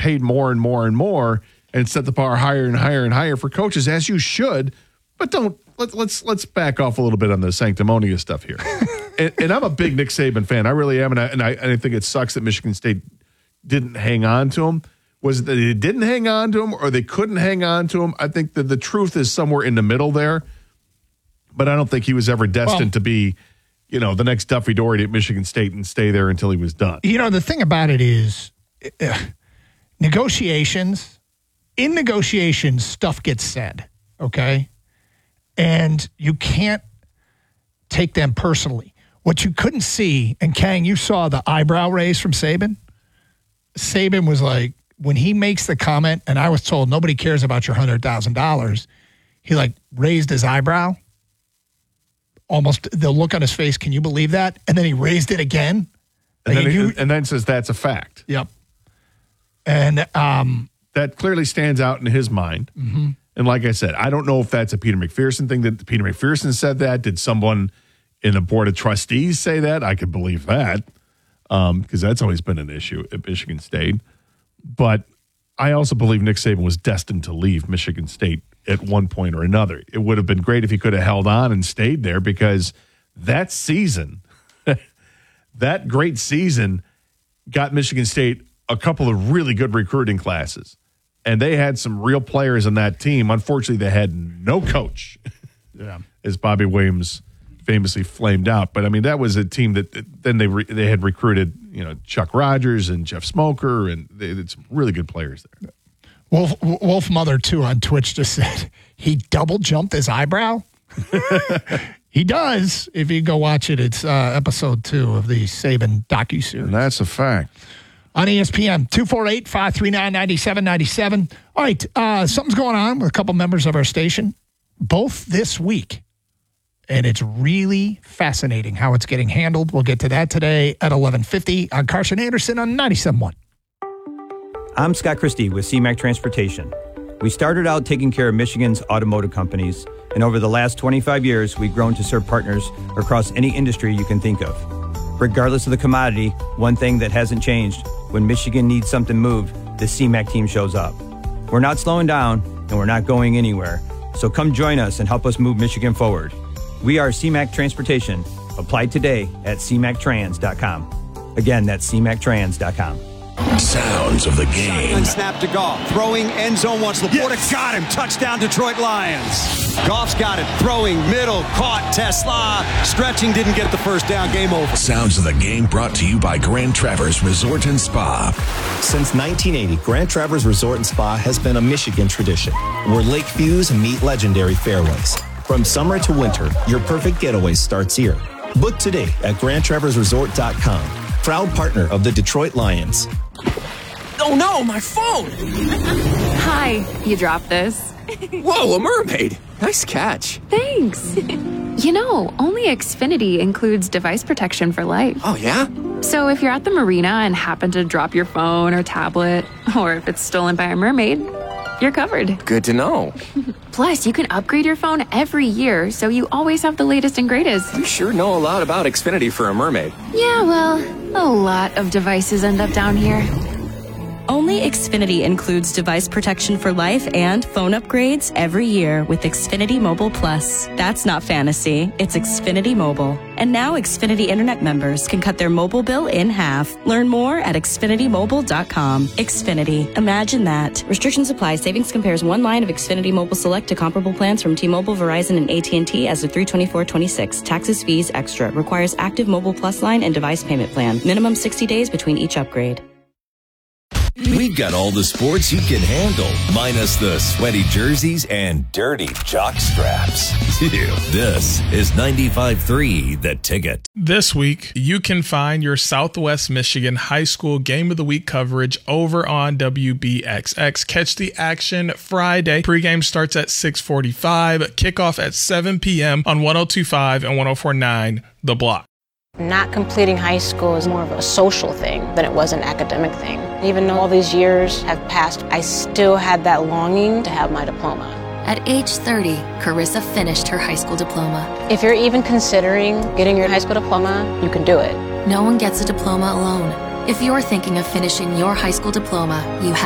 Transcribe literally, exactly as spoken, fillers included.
paid more and more and more and set the bar higher and higher and higher for coaches, as you should. But don't let, let's let's back off a little bit on the sanctimonious stuff here. and, and I'm a big Nick Saban fan. I really am, and I, and I and I think it sucks that Michigan State didn't hang on to him. Was it that they didn't hang on to him, or they couldn't hang on to him? I think that the truth is somewhere in the middle there. But I don't think he was ever destined well, to be, you know, the next Duffy Doherty at Michigan State and stay there until he was done. You know, the thing about it is, uh, negotiations. In negotiations, stuff gets said. Okay. And you can't take them personally. What you couldn't see, and Kang, you saw the eyebrow raise from Saban. Saban was like, when he makes the comment, and I was told nobody cares about your one hundred thousand dollars, he like raised his eyebrow. Almost the look on his face, can you believe that? And then he raised it again. And, like then, you, he, and then says that's a fact. Yep. And um, that clearly stands out in his mind. Mm-hmm. And like I said, I don't know if that's a Peter McPherson thing that Peter McPherson said that. Did someone in the board of trustees say that? I could believe that because um, that's always been an issue at Michigan State. But I also believe Nick Saban was destined to leave Michigan State at one point or another. It would have been great if he could have held on and stayed there because that season, that great season got Michigan State a couple of really good recruiting classes. And they had some real players on that team. Unfortunately, they had no coach, yeah. as Bobby Williams famously flamed out. But, I mean, that was a team that then they re, they had recruited, you know, Chuck Rogers and Jeff Smoker, and they had some really good players there. Wolf, Wolf Mother, too, on Twitch just said he double jumped his eyebrow. He does. If you go watch it, it's uh, episode two of the Saban docuseries. And that's a fact. On E S P N, two four eight, five three nine, nine seven nine seven. All right, uh, something's going on with a couple members of our station, both this week. And it's really fascinating how it's getting handled. We'll get to that today at eleven fifty on Carson Anderson on ninety-seven point one. I'm Scott Christie with C MAC Transportation. We started out taking care of Michigan's automotive companies, and over the last twenty-five years, we've grown to serve partners across any industry you can think of. Regardless of the commodity, one thing that hasn't changed, when Michigan needs something moved, the C MAC team shows up. We're not slowing down, and we're not going anywhere, so come join us and help us move Michigan forward. We are C MAC Transportation. Apply today at c mac trans dot com. Again, that's c mac trans dot com. Sounds of the game. Shotgun snap to Goff. Throwing end zone once. Laporta yes. got him. Touchdown Detroit Lions. Goff's got it. Throwing middle. Caught. Tesla. Stretching. Didn't get the first down. Game over. Sounds of the game brought to you by Grand Traverse Resort and Spa. Since nineteen eighty, Grand Traverse Resort and Spa has been a Michigan tradition where lake views meet legendary fairways. From summer to winter, your perfect getaway starts here. Book today at grand traverse resort dot com. Proud partner of the Detroit Lions. Oh no, my phone! Hi, you dropped this. Whoa, a mermaid! Nice catch. Thanks. You know, only Xfinity includes device protection for life. Oh, yeah? So if you're at the marina and happen to drop your phone or tablet, or if it's stolen by a mermaid, you're covered. Good to know. Plus, you can upgrade your phone every year, so you always have the latest and greatest. You sure know a lot about Xfinity for a mermaid. Yeah, well, a lot of devices end up down here. Only Xfinity includes device protection for life and phone upgrades every year with Xfinity Mobile Plus. That's not fantasy, it's Xfinity Mobile. And now Xfinity Internet members can cut their mobile bill in half. Learn more at xfinity mobile dot com. Xfinity. Imagine that. Restrictions apply. Savings compares one line of Xfinity Mobile Select to comparable plans from T-Mobile, Verizon, and A T and T as of three twenty-four twenty-six. Taxes, fees, extra. Requires active Mobile Plus line and device payment plan. Minimum sixty days between each upgrade. We've got all the sports you can handle, minus the sweaty jerseys and dirty jock straps. This is ninety-five point three The Ticket. This week, you can find your Southwest Michigan High School Game of the Week coverage over on W B X X. Catch the action Friday. Pregame starts at six forty-five, kickoff at seven p.m. on one oh two point five and one oh four point nine The Block. Not completing high school is more of a social thing than it was an academic thing. Even though all these years have passed, I still had that longing to have my diploma. At age thirty, Carissa finished her high school diploma. If you're even considering getting your high school diploma, you can do it. No one gets a diploma alone. If you're thinking of finishing your high school diploma, you have